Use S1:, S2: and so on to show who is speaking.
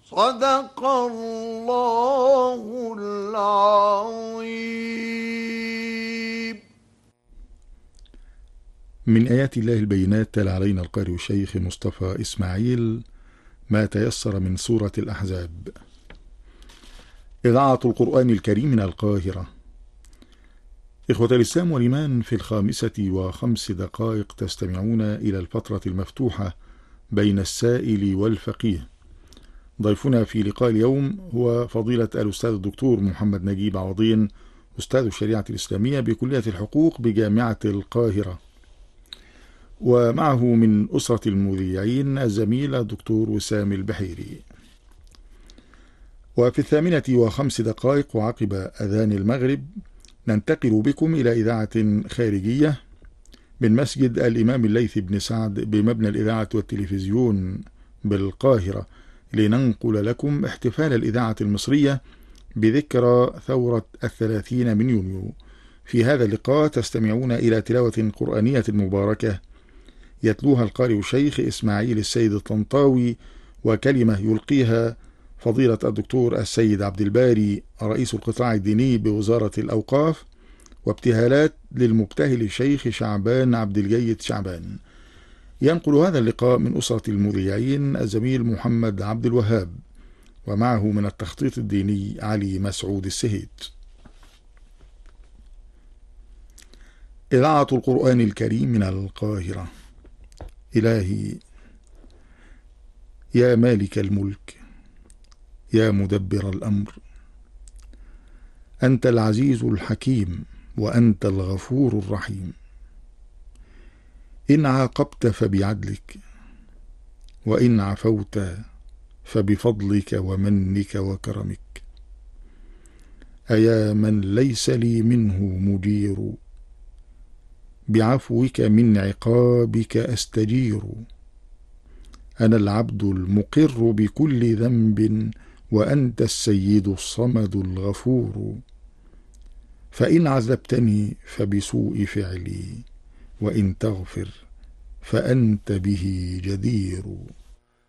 S1: صدق الله العظيم.
S2: من آيات الله البينات تلا علينا القارئ الشيخ مصطفى إسماعيل ما تيسر من سورة الأحزاب. إذاعة القرآن الكريم من القاهرة. إخوة الإسلام والإيمان، في 5:05 تستمعون إلى الفترة المفتوحة بين السائل والفقيه. ضيفنا في لقاء اليوم هو فضيلة الأستاذ الدكتور محمد نجيب عوضين، أستاذ الشريعة الإسلامية بكلية الحقوق بجامعة القاهرة، ومعه من أسرة المذيعين الزميل الدكتور وسام البحيري. وفي 8:05 وعقب أذان المغرب ننتقل بكم إلى إذاعة خارجية من مسجد الإمام الليث بن سعد بمبنى الإذاعة والتلفزيون بالقاهرة، لننقل لكم احتفال الإذاعة المصرية بذكرى ثورة 30 من يونيو. في هذا اللقاء تستمعون إلى تلاوة قرآنية مباركة يتلوها القارئ الشيخ إسماعيل السيد الطنطاوي، وكلمة يلقيها فضيلة الدكتور السيد عبد الباري رئيس القطاع الديني بوزارة الأوقاف، وابتهالات للمبتهل الشيخ شعبان عبد الجيد شعبان. ينقل هذا اللقاء من أسرة المذيعين الزميل محمد عبد الوهاب، ومعه من التخطيط الديني علي مسعود السهيت. إذاعة القرآن الكريم من القاهرة. إلهي يا مالك الملك، يا مدبر الأمر، أنت العزيز الحكيم، وأنت الغفور الرحيم. إن عاقبت فبعدلك، وإن عفوت فبفضلك ومنك وكرمك. أيا من ليس لي منه مجير، بعفوك من عقابك أستجير. أنا العبد المقر بكل ذنب، وأنت السيد الصمد الغفور. فإن عذبتني فبسوء فعلي، وإن تغفر فأنت به جدير.